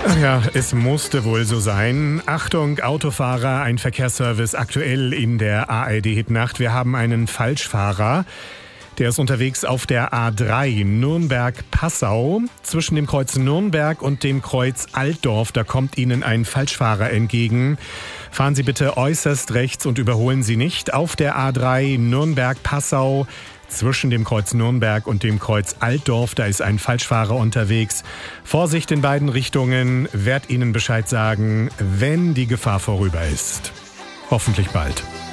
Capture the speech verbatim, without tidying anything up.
Ja, es musste wohl so sein. Achtung, Autofahrer, ein Verkehrsservice aktuell in der A R D-Hitnacht. Wir haben einen Falschfahrer. Der ist unterwegs auf der A drei Nürnberg-Passau. Zwischen dem Kreuz Nürnberg und dem Kreuz Altdorf, da kommt Ihnen ein Falschfahrer entgegen. Fahren Sie bitte äußerst rechts und überholen Sie nicht. Auf der A drei Nürnberg-Passau zwischen dem Kreuz Nürnberg und dem Kreuz Altdorf, da ist ein Falschfahrer unterwegs. Vorsicht in beiden Richtungen, werd Ihnen Bescheid sagen, wenn die Gefahr vorüber ist. Hoffentlich bald.